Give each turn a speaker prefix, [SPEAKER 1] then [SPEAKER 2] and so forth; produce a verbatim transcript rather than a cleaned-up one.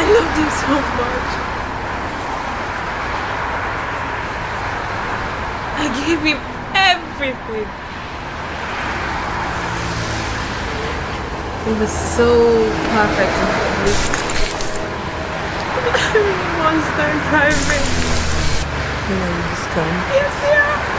[SPEAKER 1] loved him so much. I gave him everything. It was so perfect and complete. I really want to start driving.
[SPEAKER 2] You know, you just come.
[SPEAKER 1] Yes, yeah.